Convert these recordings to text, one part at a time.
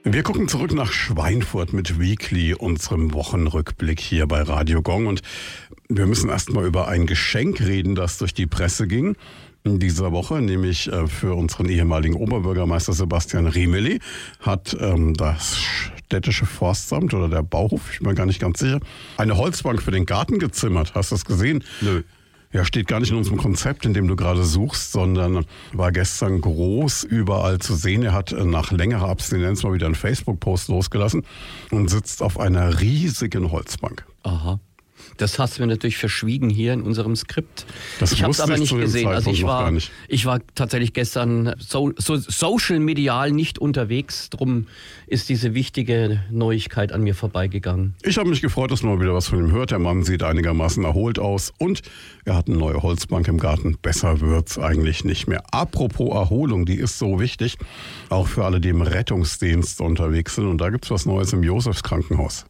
Wir gucken zurück nach Schweinfurt mit Weekly, unserem Wochenrückblick hier bei Radio Gong. Und wir müssen erst mal über ein Geschenk reden, das durch die Presse ging in dieser Woche, nämlich für unseren ehemaligen Oberbürgermeister Sebastian Riemeli hat das städtische Forstamt oder der Bauhof, ich bin mir gar nicht ganz sicher, eine Holzbank für den Garten gezimmert. Hast du das gesehen? Nö. Ja, steht gar nicht in unserem Konzept, in dem du gerade suchst, sondern war gestern groß überall zu sehen. Er hat nach längerer Abstinenz mal wieder einen Facebook-Post losgelassen und sitzt auf einer riesigen Holzbank. Aha. Das hast du mir natürlich verschwiegen hier in unserem Skript. Das ich habe es aber nicht gesehen. Also ich war tatsächlich gestern social medial nicht unterwegs. Drum ist diese wichtige Neuigkeit an mir vorbeigegangen. Ich habe mich gefreut, dass man mal wieder was von ihm hört. Der Mann sieht einigermaßen erholt aus und er hat eine neue Holzbank im Garten. Besser wird's eigentlich nicht mehr. Apropos Erholung, die ist so wichtig, auch für alle, die im Rettungsdienst unterwegs sind. Und da gibt's was Neues im Josefskrankenhaus.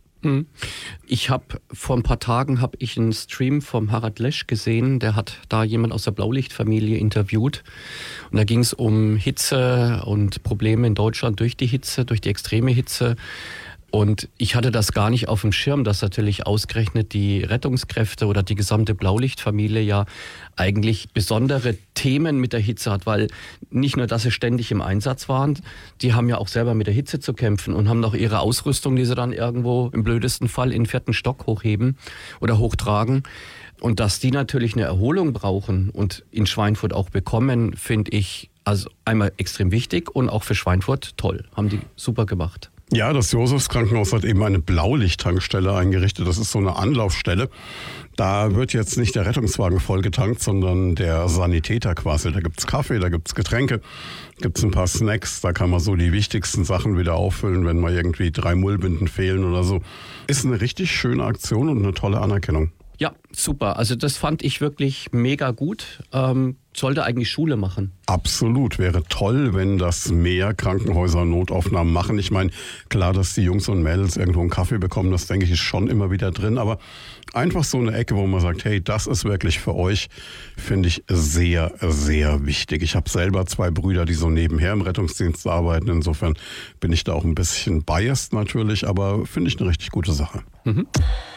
Ich habe vor ein paar Tagen einen Stream vom Harald Lesch gesehen, der hat da jemand aus der Blaulichtfamilie interviewt und da ging es um Hitze und Probleme in Deutschland durch die Hitze, durch die extreme Hitze. Und ich hatte das gar nicht auf dem Schirm, dass natürlich ausgerechnet die Rettungskräfte oder die gesamte Blaulichtfamilie ja eigentlich besondere Themen mit der Hitze hat, weil nicht nur, dass sie ständig im Einsatz waren, die haben ja auch selber mit der Hitze zu kämpfen und haben noch ihre Ausrüstung, die sie dann irgendwo im blödesten Fall in den 4. Stock hochheben oder hochtragen. Und dass die natürlich eine Erholung brauchen und in Schweinfurt auch bekommen, finde ich also einmal extrem wichtig und auch für Schweinfurt toll. Haben die super gemacht. Ja, das Josefskrankenhaus hat eben eine Blaulichttankstelle eingerichtet. Das ist so eine Anlaufstelle. Da wird jetzt nicht der Rettungswagen vollgetankt, sondern der Sanitäter quasi. Da gibt's Kaffee, da gibt's Getränke, gibt's ein paar Snacks. Da kann man so die wichtigsten Sachen wieder auffüllen, wenn mal irgendwie 3 Mullbinden fehlen oder so. Ist eine richtig schöne Aktion und eine tolle Anerkennung. Ja, super. Also das fand ich wirklich mega gut. Sollte eigentlich Schule machen. Absolut. Wäre toll, wenn das mehr Krankenhäuser Notaufnahmen machen. Ich meine, klar, dass die Jungs und Mädels irgendwo einen Kaffee bekommen, das denke ich ist schon immer wieder drin. Aber einfach so eine Ecke, wo man sagt, hey, das ist wirklich für euch, finde ich sehr, sehr wichtig. Ich habe selber 2 Brüder, die so nebenher im Rettungsdienst arbeiten. Insofern bin ich da auch ein bisschen biased natürlich, aber finde ich eine richtig gute Sache.